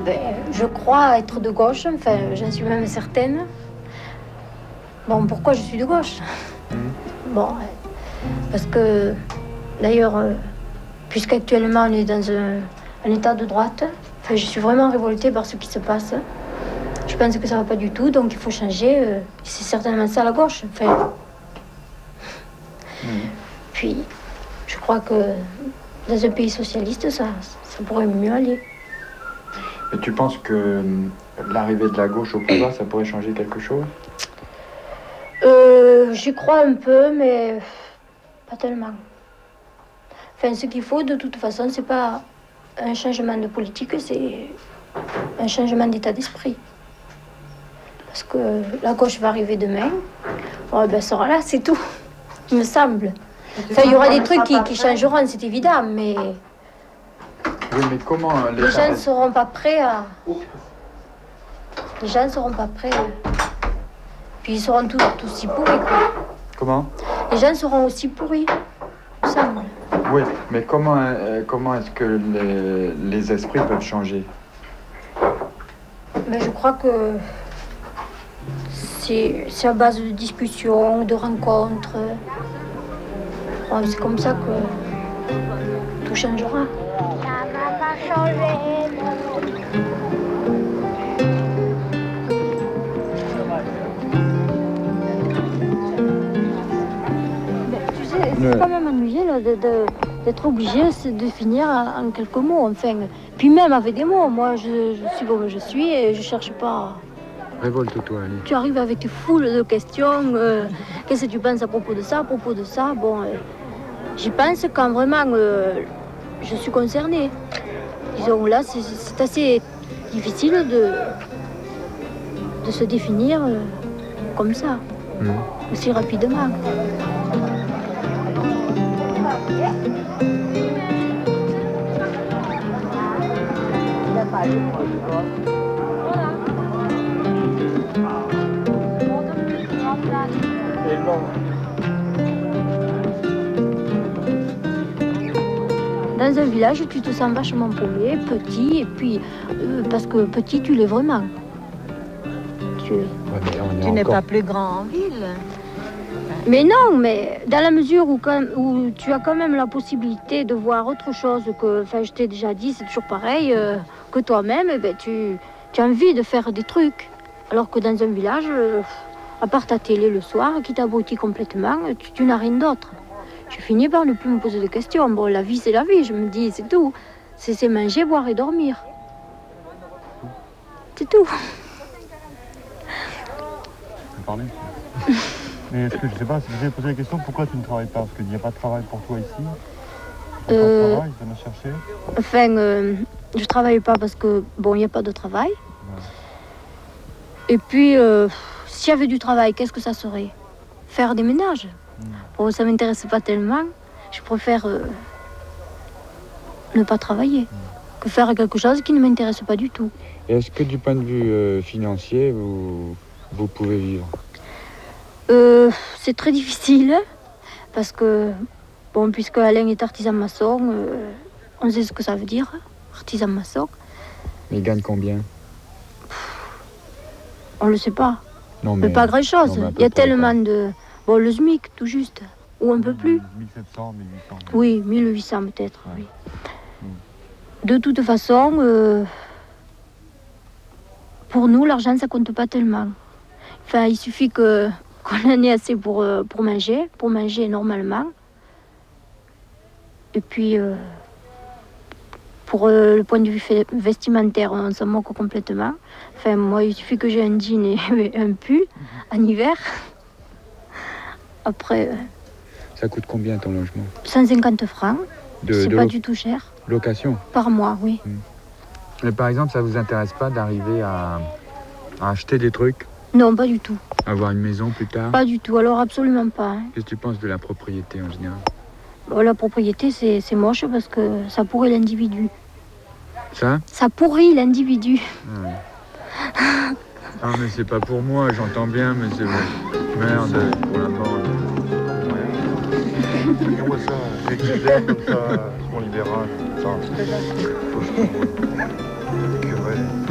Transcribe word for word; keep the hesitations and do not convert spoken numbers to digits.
ben, je crois être de gauche, enfin, j'en suis même certaine. Bon, pourquoi je suis de gauche? Bon, parce que, d'ailleurs, euh, puisqu'actuellement on est dans un, un état de droite, enfin, je suis vraiment révoltée par ce qui se passe. Je pense que ça va pas du tout, donc il faut changer. Euh, c'est certainement ça la gauche. Enfin, mmh. Puis, je crois que dans un pays socialiste, ça, ça pourrait mieux aller. Mais tu penses que l'arrivée de la gauche au pouvoir, ça pourrait changer quelque chose? euh, J'y crois un peu, mais pas tellement. Enfin, ce qu'il faut, de toute façon, c'est pas un changement de politique, c'est un changement d'état d'esprit. Parce que la gauche va arriver demain, oh, ben, ça sera là, c'est tout, il me semble. Enfin, il y aura des trucs qui, qui changeront, c'est évident, mais... Oui, mais comment les, les gens ne seront pas prêts à... Les gens ne seront pas prêts à... Puis ils seront tous, tous si pourris, quoi. Comment? Les gens seront aussi pourris, il me semble. Oui, mais comment, euh, comment est-ce que les, les esprits peuvent changer? Mais je crois que c'est, c'est à base de discussions, de rencontres. C'est comme ça que tout changera. Ça va pas changer. Tu sais, c'est quand même ennuyé là, de, de, d'être obligé de finir en quelques mots. Enfin, puis même avec des mots, moi je, je suis comme je suis et je cherche pas. Révolte-toi, allez. Tu arrives avec une foule de questions. Euh, qu'est-ce que tu penses à propos de ça, à propos de ça? Bon, euh, j'y pense quand vraiment euh, je suis concernée. Disons, là, c'est, c'est assez difficile de, de se définir euh, comme ça, mmh. aussi rapidement. Dans un village, tu te sens vachement paumé, petit, et puis euh, parce que petit, tu l'es vraiment. Tu, ouais, tu n'es pas plus grand en ville. Mais non, mais dans la mesure où, quand, où tu as quand même la possibilité de voir autre chose que, enfin, je t'ai déjà dit, c'est toujours pareil, euh, que toi-même, eh ben, tu, tu as envie de faire des trucs. Alors que dans un village, euh, à part ta télé le soir, qui t'abrutit complètement, tu, tu n'as rien d'autre. Je finis par ne plus me poser de questions. Bon, la vie, c'est la vie, je me dis, c'est tout. C'est, c'est manger, boire et dormir. C'est tout. Parler. Mais est-ce que je sais pas, si j'ai posé la question, pourquoi tu ne travailles pas? Parce qu'il n'y a pas de travail pour toi ici. Euh, pas de travail, tu vas me chercher. Enfin, euh, je travaille pas parce que, bon, il n'y a pas de travail. Ouais. Et puis, euh, s'il y avait du travail, qu'est-ce que ça serait? Faire des ménages. Mmh. Bon, ça ne m'intéresse pas tellement. Je préfère euh, ne pas travailler mmh. que faire quelque chose qui ne m'intéresse pas du tout. Et est-ce que du point de vue euh, financier, vous, vous pouvez vivre? Euh, c'est très difficile parce que, bon, puisque Alain est artisan maçon, euh, on sait ce que ça veut dire, artisan maçon. Mais il gagne combien? On le sait pas. Non, mais, mais pas grand-chose. Il y a tellement pas. de... Bon, le SMIC, tout juste, ou un peu plus. mille sept cents, mille huit cents. Oui, mille huit cents peut-être, ouais. Oui. Mmh. De toute façon, euh, pour nous, l'argent, ça compte pas tellement. Enfin, il suffit que... qu'on en ait assez pour, euh, pour manger, pour manger normalement. Et puis, euh, pour euh, le point de vue vestimentaire, on s'en moque complètement. Enfin, moi, il suffit que j'ai un jean et un pull en hiver. Après... Euh, ça coûte combien ton logement? cent cinquante francs. De, c'est de pas lo- du tout cher. Location? Par mois, oui. Mmh. Mais par exemple, ça vous intéresse pas d'arriver à, à acheter des trucs? Non, pas du tout. Avoir une maison plus tard? Pas du tout, alors absolument pas. Hein. Qu'est-ce que tu penses de la propriété en général? Bon, la propriété, c'est, c'est moche parce que ça pourrit l'individu. Ça? Ça pourrit l'individu. Ah, ouais. Ah mais c'est pas pour moi, j'entends bien, mais c'est... Merde, pour la bande. Regarde-moi ça, avec des ailes comme ça, mon libéral, ça. Curé.